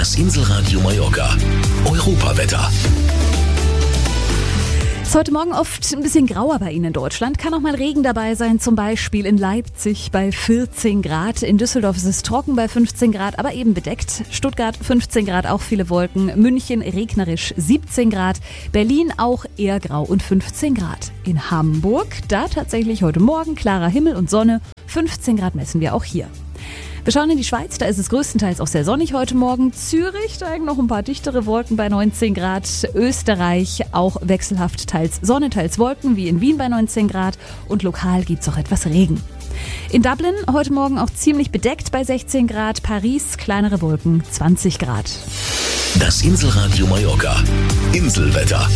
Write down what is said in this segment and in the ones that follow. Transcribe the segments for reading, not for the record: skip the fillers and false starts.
Das Inselradio Mallorca. Europawetter. Ist heute Morgen oft ein bisschen grauer bei Ihnen in Deutschland. Kann auch mal Regen dabei sein, zum Beispiel in Leipzig bei 14 Grad. In Düsseldorf ist es trocken bei 15 Grad, aber eben bedeckt. Stuttgart 15 Grad, auch viele Wolken. München regnerisch 17 Grad. Berlin auch eher grau und 15 Grad. In Hamburg, da tatsächlich heute Morgen klarer Himmel und Sonne. 15 Grad messen wir auch hier. Wir schauen in die Schweiz, da ist es größtenteils auch sehr sonnig heute Morgen. Zürich, da hängen noch ein paar dichtere Wolken bei 19 Grad. Österreich auch wechselhaft, teils Sonne, teils Wolken, wie in Wien bei 19 Grad. Und lokal gibt's auch etwas Regen. In Dublin heute Morgen auch ziemlich bedeckt bei 16 Grad. Paris, kleinere Wolken, 20 Grad. Das Inselradio Mallorca. Inselwetter.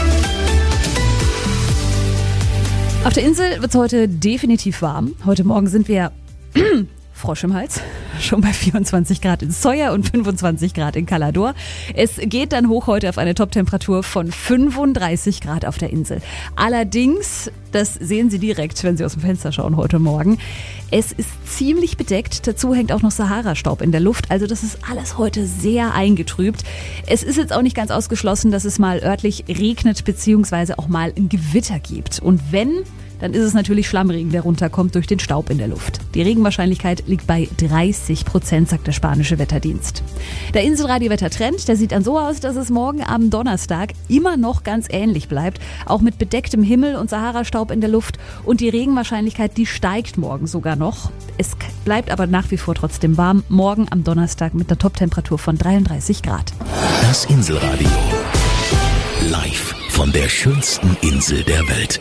Auf der Insel wird's heute definitiv warm. Heute Morgen sind wir Frosch im Hals, schon bei 24 Grad in Sóller und 25 Grad in Calador. Es geht dann hoch heute auf eine Toptemperatur von 35 Grad auf der Insel. Allerdings, das sehen Sie direkt, wenn Sie aus dem Fenster schauen heute Morgen, es ist ziemlich bedeckt. Dazu hängt auch noch Sahara-Staub in der Luft. Also das ist alles heute sehr eingetrübt. Es ist jetzt auch nicht ganz ausgeschlossen, dass es mal örtlich regnet bzw. auch mal ein Gewitter gibt. Und wenn, dann ist es natürlich Schlammregen, der runterkommt durch den Staub in der Luft. Die Regenwahrscheinlichkeit liegt bei 30%, sagt der spanische Wetterdienst. Der Inselradio-Wettertrend, der sieht dann so aus, dass es morgen am Donnerstag immer noch ganz ähnlich bleibt. Auch mit bedecktem Himmel und Sahara-Staub in der Luft. Und die Regenwahrscheinlichkeit, die steigt morgen sogar noch. Es bleibt aber nach wie vor trotzdem warm. Morgen am Donnerstag mit einer Toptemperatur von 33 Grad. Das Inselradio. Live von der schönsten Insel der Welt.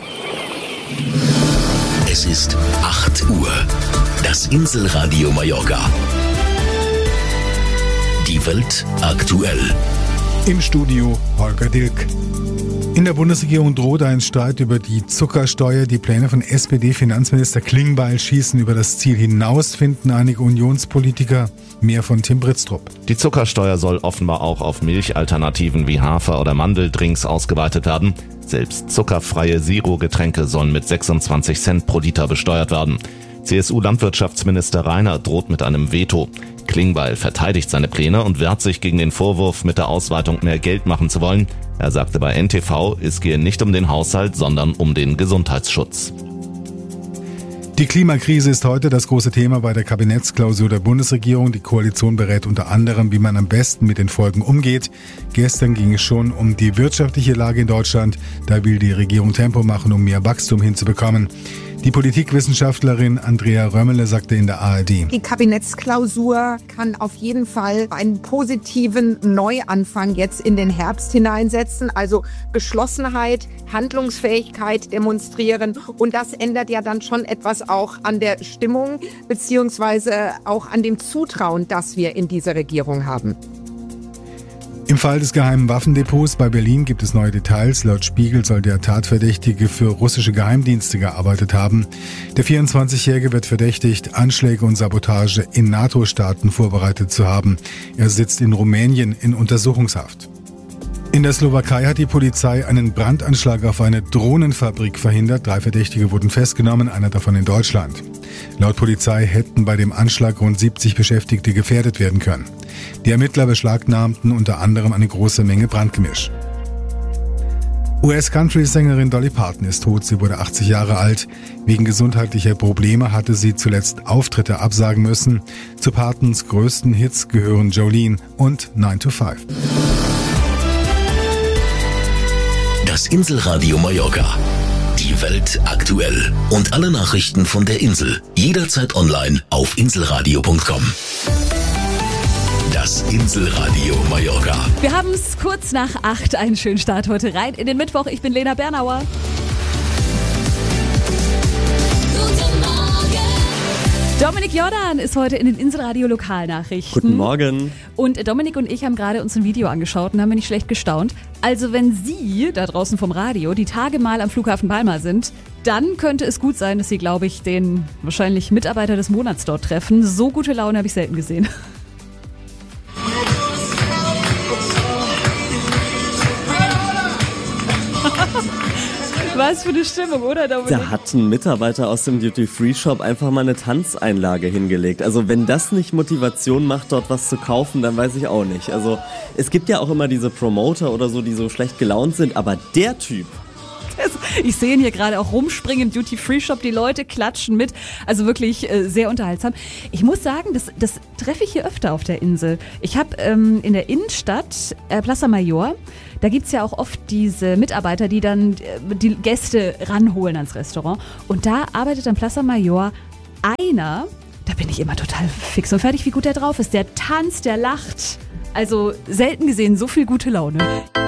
Es ist 8 Uhr. Das Inselradio Mallorca. Die Welt aktuell. Im Studio Holger Dilk. In der Bundesregierung droht ein Streit über die Zuckersteuer. Die Pläne von SPD-Finanzminister Klingbeil schießen über das Ziel hinaus, finden einige Unionspolitiker. Mehr von Tim Britztrup. Die Zuckersteuer soll offenbar auch auf Milchalternativen wie Hafer- oder Mandeldrinks ausgeweitet werden. Selbst zuckerfreie Zero-Getränke sollen mit 26 Cent pro Liter besteuert werden. CSU-Landwirtschaftsminister Rainer droht mit einem Veto. Klingbeil verteidigt seine Pläne und wehrt sich gegen den Vorwurf, mit der Ausweitung mehr Geld machen zu wollen. Er sagte bei NTV, es gehe nicht um den Haushalt, sondern um den Gesundheitsschutz. Die Klimakrise ist heute das große Thema bei der Kabinettsklausur der Bundesregierung. Die Koalition berät unter anderem, wie man am besten mit den Folgen umgeht. Gestern ging es schon um die wirtschaftliche Lage in Deutschland. Da will die Regierung Tempo machen, um mehr Wachstum hinzubekommen. Die Politikwissenschaftlerin Andrea Römmele sagte in der ARD: Die Kabinettsklausur kann auf jeden Fall einen positiven Neuanfang jetzt in den Herbst hineinsetzen. Also Geschlossenheit, Handlungsfähigkeit demonstrieren. Und das ändert ja dann schon etwas auch an der Stimmung beziehungsweise auch an dem Zutrauen, das wir in dieser Regierung haben. Im Fall des geheimen Waffendepots bei Berlin gibt es neue Details. Laut Spiegel soll der Tatverdächtige für russische Geheimdienste gearbeitet haben. Der 24-Jährige wird verdächtigt, Anschläge und Sabotage in NATO-Staaten vorbereitet zu haben. Er sitzt in Rumänien in Untersuchungshaft. In der Slowakei hat die Polizei einen Brandanschlag auf eine Drohnenfabrik verhindert. 3 Verdächtige wurden festgenommen, einer davon in Deutschland. Laut Polizei hätten bei dem Anschlag rund 70 Beschäftigte gefährdet werden können. Die Ermittler beschlagnahmten unter anderem eine große Menge Brandgemisch. US-Country-Sängerin Dolly Parton ist tot. Sie wurde 80 Jahre alt. Wegen gesundheitlicher Probleme hatte sie zuletzt Auftritte absagen müssen. Zu Partons größten Hits gehören Jolene und 9 to 5. Das Inselradio Mallorca. Die Welt aktuell. Und alle Nachrichten von der Insel. Jederzeit online auf inselradio.com. Das Inselradio Mallorca. Wir haben es kurz nach 8, einen schönen Start heute rein in den Mittwoch. Ich bin Lena Bernauer. Guten Morgen. Dominik Jordan ist heute in den Inselradio Lokalnachrichten. Guten Morgen. Und Dominik und ich haben gerade uns ein Video angeschaut und haben wir nicht schlecht gestaunt. Also wenn Sie da draußen vom Radio die Tage mal am Flughafen Palma sind, dann könnte es gut sein, dass Sie, glaube ich, den wahrscheinlich Mitarbeiter des Monats dort treffen. So gute Laune habe ich selten gesehen. Was für eine Stimmung, oder Dominik? Da hat ein Mitarbeiter aus dem Duty-Free-Shop einfach mal eine Tanzeinlage hingelegt. Also wenn das nicht Motivation macht, dort was zu kaufen, dann weiß ich auch nicht. Also es gibt ja auch immer diese Promoter oder so, die so schlecht gelaunt sind, aber der Typ... Ich sehe ihn hier gerade auch rumspringen im Duty-Free-Shop, die Leute klatschen mit, also wirklich sehr unterhaltsam. Ich muss sagen, das treffe ich hier öfter auf der Insel. Ich habe in der Innenstadt, Plaza Mayor, da gibt's ja auch oft diese Mitarbeiter, die dann die Gäste ranholen ans Restaurant. Und da arbeitet am Plaza Mayor einer, da bin ich immer total fix und fertig, wie gut der drauf ist. Der tanzt, der lacht. Also selten gesehen, so viel gute Laune.